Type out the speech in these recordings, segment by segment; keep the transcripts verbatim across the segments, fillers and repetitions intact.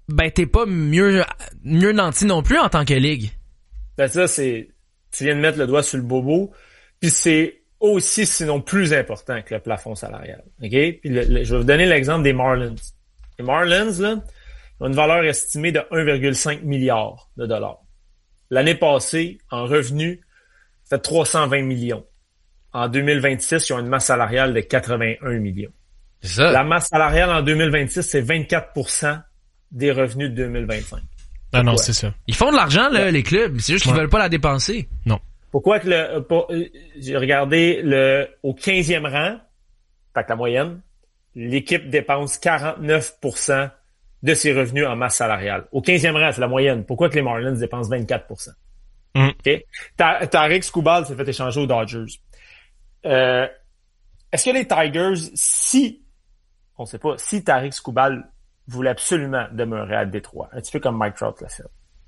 ben t'es pas mieux mieux nanti non plus en tant que ligue. Ben ça, c'est... Tu viens de mettre le doigt sur le bobo, puis c'est aussi, sinon plus important que le plafond salarial. OK? Puis le, le, je vais vous donner l'exemple des Marlins. Les Marlins, là, ont une valeur estimée de un virgule cinq milliard de dollars. L'année passée, en revenus, c'était trois cent vingt millions. En deux mille vingt-six, ils ont une masse salariale de quatre-vingt-un millions. C'est ça. La masse salariale en deux mille vingt-six, c'est vingt-quatre pour cent des revenus de deux mille vingt-cinq. Ah non, Ouais. c'est ça. Ils font de l'argent, là, Ouais. les clubs. C'est juste qu'ils Ouais. veulent pas la dépenser. Non. Pourquoi que le... Pour, j'ai regardé le au quinzième rang, fait que la moyenne, l'équipe dépense quarante-neuf pour cent de ses revenus en masse salariale. Au quinzième rang, c'est la moyenne. Pourquoi que les Marlins dépensent vingt-quatre pour cent? Mm. OK? Ta- Tariq Skubal s'est fait échanger aux Dodgers. Euh, est-ce que les Tigers, si, on sait pas, si Tariq Skubal voulait absolument demeurer à Détroit, un petit peu comme Mike Trout l'a fait,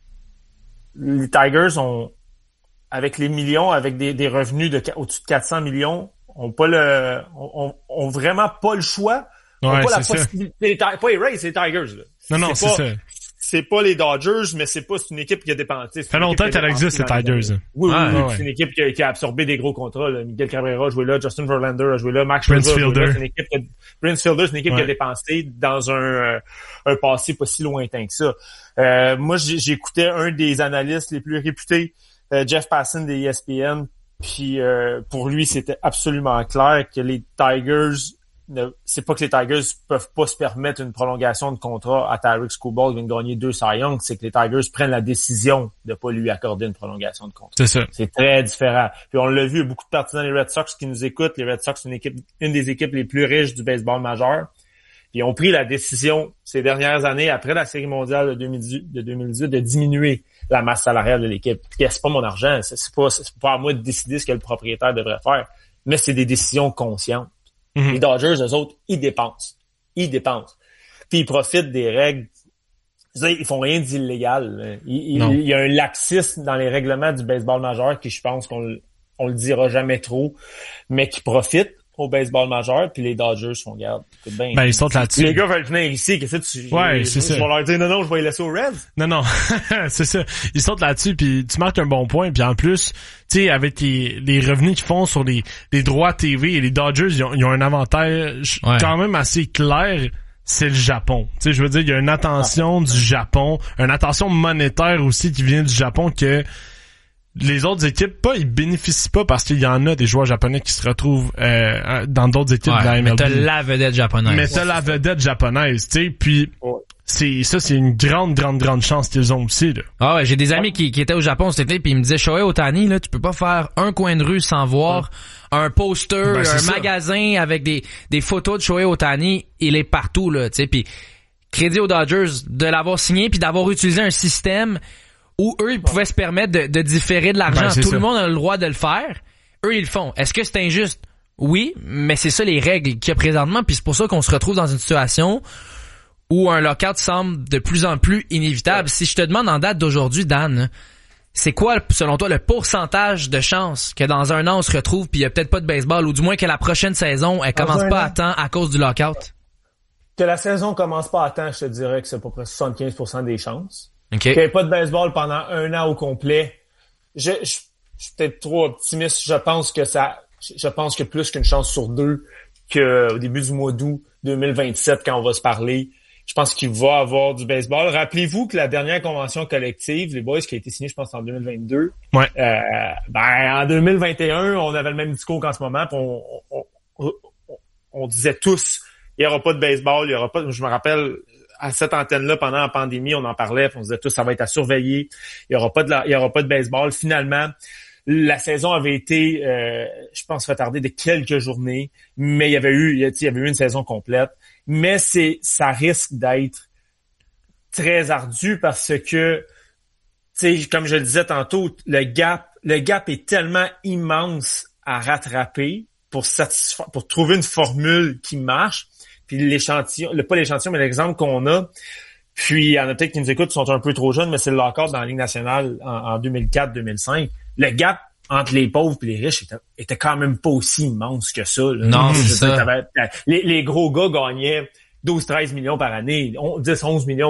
les Tigers ont, avec les millions, avec des, des revenus de au-dessus de quatre cents millions, ont pas le, ont, ont vraiment pas le choix. Ont Ouais, pas la c'est ça. possibilité. Les, Ti- pas les Rays, c'est les Tigers, là. Non, non, c'est pas, ça. C'est pas les Dodgers, mais c'est pas, c'est une équipe qui a dépensé. Ça fait longtemps qu'elle existe, les Tigers. Oui, oui, Ah, oui. ouais. C'est une équipe qui a, qui a absorbé des gros contrats, là. Miguel Cabrera a joué là, Justin Verlander a joué là, Max Prince Scherzer a joué là. Fielder. C'est une équipe qui a, Prince Fielder, c'est une équipe Ouais. qui a dépensé dans un, euh, un passé pas si lointain que ça. Euh, moi, j'ai- j'écoutais un des analystes les plus réputés, euh, Jeff Passan des E S P N, puis euh, pour lui, c'était absolument clair que les Tigers, ne, c'est pas que les Tigers peuvent pas se permettre une prolongation de contrat à Tariq Skubal qui vient de gagner deux Cy Young, c'est que les Tigers prennent la décision de pas lui accorder une prolongation de contrat. C'est ça. C'est très différent. Puis on l'a vu, il y a beaucoup de partisans des Red Sox qui nous écoutent. Les Red Sox, c'est une équipe, une des équipes les plus riches du baseball majeur. Puis ils ont pris la décision ces dernières années, après la Série mondiale de deux mille dix-huit, de deux mille dix-huit, de diminuer la masse salariale de l'équipe. Puis c'est pas mon argent, c'est, c'est pas, c'est pas à moi de décider ce que le propriétaire devrait faire, mais c'est des décisions conscientes. Mm-hmm. Les Dodgers, eux autres, ils dépensent. Ils dépensent. Puis ils profitent des règles. Ils font rien d'illégal. Il, il, il y a un laxisme dans les règlements du baseball majeur qui, je pense qu'on on le dira jamais trop, mais qui profitent au baseball majeur, puis les Dodgers font garde. Écoute bien. Ben, ils sont là-dessus. Les gars veulent venir ici, qu'est-ce que tu... Ouais, c'est ça. Ils vont leur dire, non, non, je vais les laisser aux Reds. Non, non, c'est ça. Ils sautent là-dessus, puis tu marques un bon point. Puis en plus, tu sais, avec les, les revenus qu'ils font sur les, les droits T V, et les Dodgers, ils ont, ils ont un avantage Ouais. quand même assez clair, c'est le Japon. Tu sais, je veux dire, il y a une attention du Japon, une attention monétaire aussi qui vient du Japon que les autres équipes, pas, ils bénéficient pas parce qu'il y en a des joueurs japonais qui se retrouvent euh, dans d'autres équipes Ouais, de la M L B. mais t'as la vedette japonaise. Mais t'as la vedette japonaise, tu sais, puis Ouais. c'est ça, c'est une grande, grande, grande chance qu'ils ont aussi, là. Ah ouais, j'ai des amis qui, qui étaient au Japon cet été puis ils me disaient Shohei Ohtani, là, tu peux pas faire un coin de rue sans voir un poster, Ben, c'est un ça. magasin avec des des photos de Shohei Ohtani, il est partout là, tu sais, puis crédit aux Dodgers de l'avoir signé puis d'avoir utilisé un système où eux ils pouvaient se permettre de, de différer de l'argent, Ben, c'est tout ça. le monde a le droit de le faire. Eux ils le font. Est-ce que c'est injuste? Oui, mais c'est ça les règles qu'il y a présentement puis c'est pour ça qu'on se retrouve dans une situation où un lockout semble de plus en plus inévitable. Si je te demande en date d'aujourd'hui, Dan, c'est quoi, selon toi, le pourcentage de chances que dans un an, on se retrouve puis il y a peut-être pas de baseball ou du moins que la prochaine saison, elle Dans commence un pas an. à temps à cause du lockout? Que la saison commence pas à temps, je te dirais que c'est à peu près soixante-quinze pour cent des chances. OK. Qu'il n'y ait pas de baseball pendant un an au complet. Je, je, je suis peut-être trop optimiste. Je pense que ça, je pense que plus qu'une chance sur deux qu'au début du mois d'août deux mille vingt-sept, quand on va se parler, je pense qu'il va avoir du baseball. Rappelez-vous que la dernière convention collective, les boys, qui a été signée, je pense, en deux mille vingt-deux, Ouais. euh, ben, en deux mille vingt et un, on avait le même discours qu'en ce moment, puis on, on, on, on, on disait tous, il y aura pas de baseball, il y aura pas, je me rappelle, à cette antenne-là, pendant la pandémie, on en parlait, puis on disait tous, ça va être à surveiller, il y aura pas de la, il y aura pas de baseball. Finalement, la saison avait été, euh, je pense, retardée de quelques journées, mais il y avait eu, il y avait eu une saison complète. Mais c'est, ça risque d'être très ardu parce que, tu sais, comme je le disais tantôt, le gap, le gap est tellement immense à rattraper pour satisfaire, pour trouver une formule qui marche. Puis l'échantillon, le, pas l'échantillon, mais l'exemple qu'on a. Puis, il y en a peut-être qui nous écoutent, qui sont un peu trop jeunes, mais c'est le lockout dans la Ligue nationale en, en deux mille quatre deux mille cinq. Le gap entre les pauvres et les riches était, était quand même pas aussi immense que ça. Là. Non, Je c'est veux dire, ça. t'avais- les, les gros gars gagnaient douze treize millions par année, dix onze millions